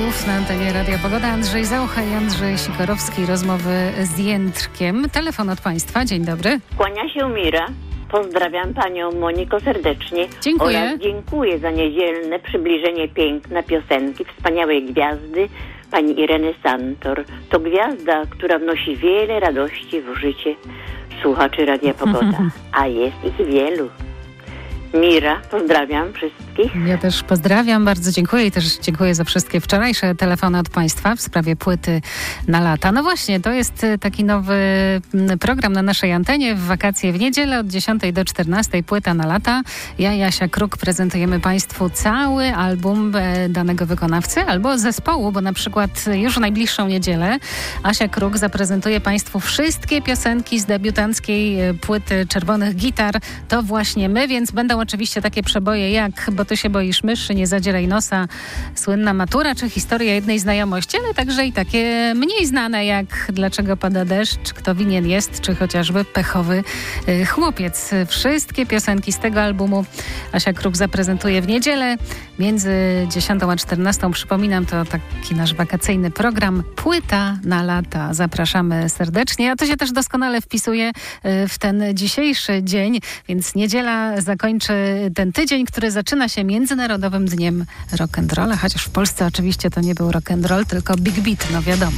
Słów na antenie Radia Pogoda. Andrzej Zaucha i Andrzej Sikorowski. Rozmowy z Jędrkiem. Telefon od Państwa. Dzień dobry. Kłania się Mira. Pozdrawiam Panią Moniko serdecznie. Dziękuję. Oraz dziękuję za niedzielne przybliżenie piękna piosenki wspaniałej gwiazdy Pani Ireny Santor. To gwiazda, która wnosi wiele radości w życie słuchaczy Radia Pogoda. A jest ich wielu. Mira, pozdrawiam wszystkich. Ja też pozdrawiam, bardzo dziękuję i też dziękuję za wszystkie wczorajsze telefony od Państwa w sprawie płyty na lata. No właśnie, to jest taki nowy program na naszej antenie w wakacje w niedzielę od 10 do 14, płyta na lata. Ja i Asia Kruk prezentujemy Państwu cały album danego wykonawcy albo zespołu, bo na przykład już w najbliższą niedzielę Asia Kruk zaprezentuje Państwu wszystkie piosenki z debiutanckiej płyty Czerwonych Gitar. To właśnie my, więc będą oczywiście takie przeboje jak Bo ty się boisz myszy, Nie zadzieraj nosa, Słynna matura czy Historia jednej znajomości, ale także i takie mniej znane jak Dlaczego pada deszcz, Kto winien jest, czy chociażby Pechowy chłopiec. Wszystkie piosenki z tego albumu Asia Kruk zaprezentuje w niedzielę między 10 a 14. Przypominam, to taki nasz wakacyjny program Płyta na lata. Zapraszamy serdecznie, a to się też doskonale wpisuje w ten dzisiejszy dzień, więc niedziela zakończy ten tydzień, który zaczyna się Międzynarodowym Dniem Rock'n'Rolla, chociaż w Polsce oczywiście to nie był rock'n'roll, tylko Big Beat, no wiadomo.